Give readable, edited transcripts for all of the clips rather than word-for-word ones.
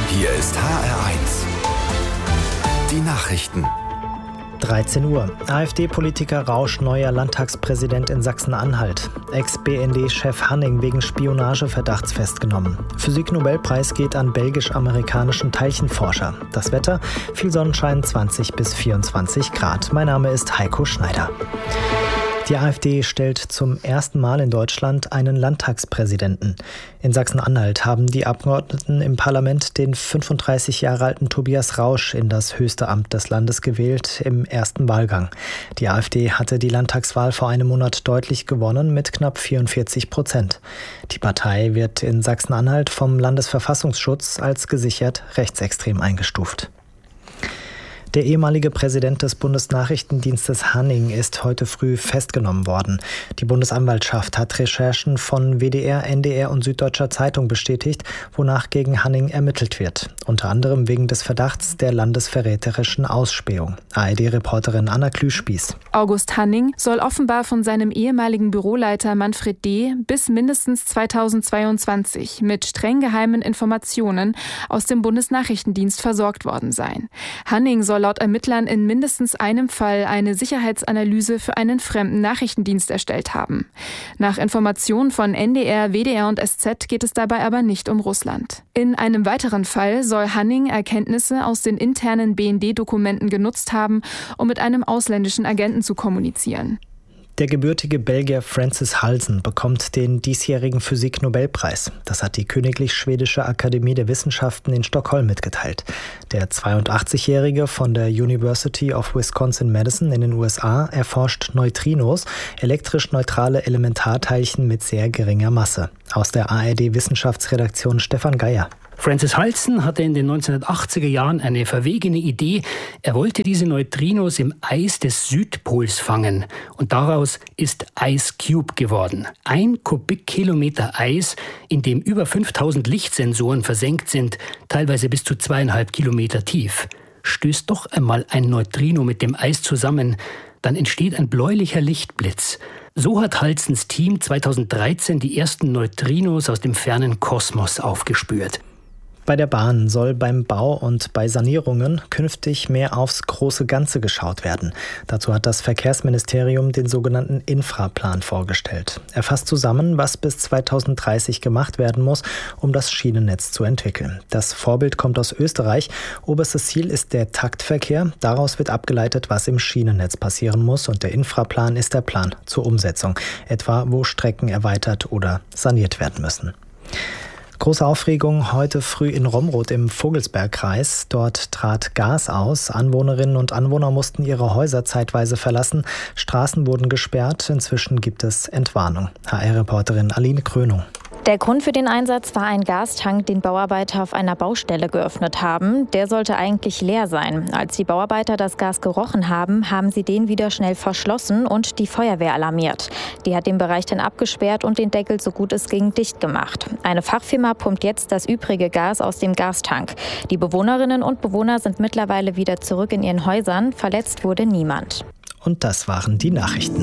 Hier ist HR1. Die Nachrichten. 13 Uhr. AfD-Politiker Rausch neuer Landtagspräsident in Sachsen-Anhalt. Ex-BND-Chef Hanning wegen Spionageverdachts festgenommen. Physik-Nobelpreis geht an belgisch-amerikanischen Teilchenforscher. Das Wetter, viel Sonnenschein, 20 bis 24 Grad. Mein Name ist Heiko Schneider. Die AfD stellt zum ersten Mal in Deutschland einen Landtagspräsidenten. In Sachsen-Anhalt haben die Abgeordneten im Parlament den 35 Jahre alten Tobias Rausch in das höchste Amt des Landes gewählt im ersten Wahlgang. Die AfD hatte die Landtagswahl vor einem Monat deutlich gewonnen mit knapp 44%. Die Partei wird in Sachsen-Anhalt vom Landesverfassungsschutz als gesichert rechtsextrem eingestuft. Der ehemalige Präsident des Bundesnachrichtendienstes Hanning ist heute früh festgenommen worden. Die Bundesanwaltschaft hat Recherchen von WDR, NDR und Süddeutscher Zeitung bestätigt, wonach gegen Hanning ermittelt wird. Unter anderem wegen des Verdachts der landesverräterischen Ausspähung. ARD-Reporterin Anna Klüspieß. August Hanning soll offenbar von seinem ehemaligen Büroleiter Manfred D. bis mindestens 2022 mit streng geheimen Informationen aus dem Bundesnachrichtendienst versorgt worden sein. Hanning soll laut Ermittlern in mindestens einem Fall eine Sicherheitsanalyse für einen fremden Nachrichtendienst erstellt haben. Nach Informationen von NDR, WDR und SZ geht es dabei aber nicht um Russland. In einem weiteren Fall soll Hanning Erkenntnisse aus den internen BND-Dokumenten genutzt haben, um mit einem ausländischen Agenten zu kommunizieren. Der gebürtige Belgier Francis Halsen bekommt den diesjährigen Physik-Nobelpreis. Das hat die Königlich Schwedische Akademie der Wissenschaften in Stockholm mitgeteilt. Der 82-Jährige von der University of Wisconsin-Madison in den USA erforscht Neutrinos, elektrisch neutrale Elementarteilchen mit sehr geringer Masse. Aus der ARD-Wissenschaftsredaktion Stefan Geier. Francis Halsen hatte in den 1980er Jahren eine verwegene Idee. Er wollte diese Neutrinos im Eis des Südpols fangen. Und daraus ist Ice Cube geworden. 1 Kubikkilometer Eis, in dem über 5000 Lichtsensoren versenkt sind, teilweise bis zu 2,5 Kilometer tief. Stößt doch einmal ein Neutrino mit dem Eis zusammen, dann entsteht ein bläulicher Lichtblitz. So hat Halsens Team 2013 die ersten Neutrinos aus dem fernen Kosmos aufgespürt. Bei der Bahn soll beim Bau und bei Sanierungen künftig mehr aufs große Ganze geschaut werden. Dazu hat das Verkehrsministerium den sogenannten Infraplan vorgestellt. Er fasst zusammen, was bis 2030 gemacht werden muss, um das Schienennetz zu entwickeln. Das Vorbild kommt aus Österreich. Oberstes Ziel ist der Taktverkehr. Daraus wird abgeleitet, was im Schienennetz passieren muss. Und der Infraplan ist der Plan zur Umsetzung, etwa wo Strecken erweitert oder saniert werden müssen. Große Aufregung heute früh in Romrod im Vogelsbergkreis. Dort trat Gas aus. Anwohnerinnen und Anwohner mussten ihre Häuser zeitweise verlassen. Straßen wurden gesperrt. Inzwischen gibt es Entwarnung. HR-Reporterin Aline Krönung. Der Grund für den Einsatz war ein Gastank, den Bauarbeiter auf einer Baustelle geöffnet haben. Der sollte eigentlich leer sein. Als die Bauarbeiter das Gas gerochen haben, haben sie den wieder schnell verschlossen und die Feuerwehr alarmiert. Die hat den Bereich dann abgesperrt und den Deckel so gut es ging dicht gemacht. Eine Fachfirma pumpt jetzt das übrige Gas aus dem Gastank. Die Bewohnerinnen und Bewohner sind mittlerweile wieder zurück in ihren Häusern. Verletzt wurde niemand. Und das waren die Nachrichten.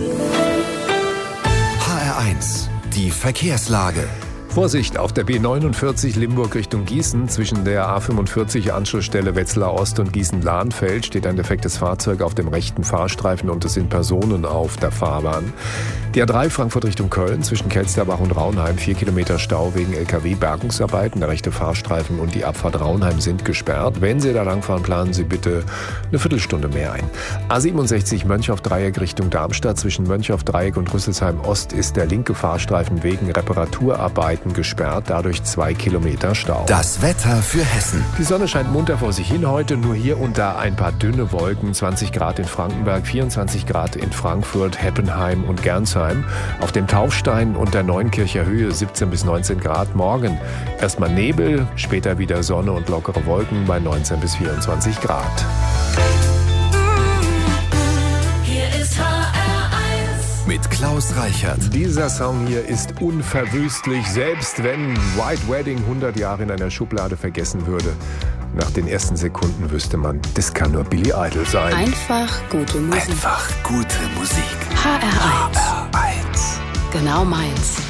HR1, die Verkehrslage. Vorsicht auf der B49 Limburg Richtung Gießen. Zwischen der A45 Anschlussstelle Wetzlar Ost und Gießen-Lahnfeld steht ein defektes Fahrzeug auf dem rechten Fahrstreifen und es sind Personen auf der Fahrbahn. Die A3 Frankfurt Richtung Köln zwischen Kelsterbach und Raunheim 4 Kilometer Stau wegen LKW-Bergungsarbeiten. Der rechte Fahrstreifen und die Abfahrt Raunheim sind gesperrt. Wenn Sie da langfahren, planen Sie bitte eine Viertelstunde mehr ein. A67 Mönchhoff-Dreieck Richtung Darmstadt zwischen Mönchhoff-Dreieck und Rüsselsheim Ost ist der linke Fahrstreifen wegen Reparaturarbeiten gesperrt, dadurch 2 Kilometer Stau. Das Wetter für Hessen. Die Sonne scheint munter vor sich hin heute, nur hier und da ein paar dünne Wolken. 20 Grad in Frankenberg, 24 Grad in Frankfurt, Heppenheim und Gernsheim. Auf dem Taufstein und der Neunkircher Höhe 17 bis 19 Grad. Morgen erstmal Nebel, später wieder Sonne und lockere Wolken bei 19 bis 24 Grad. Mit Klaus Reichert. Dieser Song hier ist unverwüstlich, selbst wenn White Wedding 100 Jahre in einer Schublade vergessen würde. Nach den ersten Sekunden wüsste man, das kann nur Billy Idol sein. Einfach gute Musik. Einfach gute Musik. HR1. HR1. Genau meins.